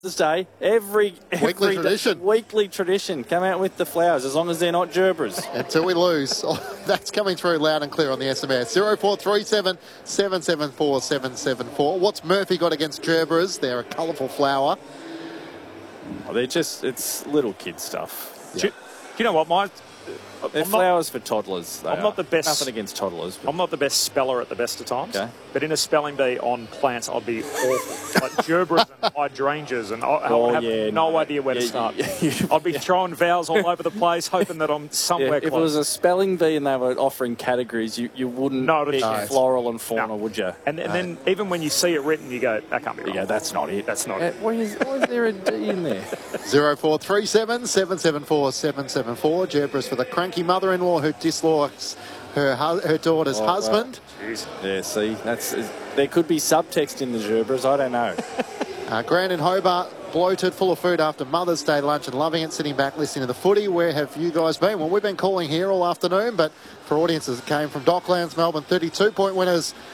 Day, every Weekly tradition. Weekly tradition. Come out with the flowers, as long as they're not gerbras. Until we lose. Oh, that's coming through loud and clear on the SMS. 0437 774 774. What's Murphy got against gerbras? They're a colourful flower. Oh, it's little kid stuff. Yeah. Do you know what, they're flowers for toddlers. I'm not the best. Nothing against toddlers. I'm not the best speller at the best of times. Okay. But in a spelling bee on plants, I'd be awful. Like gerbras and hydrangeas, and I have no idea where to start. I'd be throwing vowels all over the place, hoping that I'm somewhere close. If it was a spelling bee and they were offering categories, you wouldn't pick floral and fauna, would you? And then even when you see it written, you go, that can't be right. Yeah, that's not it. That's not it. Why is there a D in there? 0437 774 774. Gerbras for the cranky mother-in-law who dislikes her daughter's husband. Well, yeah, see, there could be subtext in the gerbras. I don't know. Grant in Hobart, bloated, full of food after Mother's Day lunch and loving it, sitting back listening to the footy. Where have you guys been? Well, we've been calling here all afternoon, but for audiences that came from Docklands, Melbourne, 32-point winners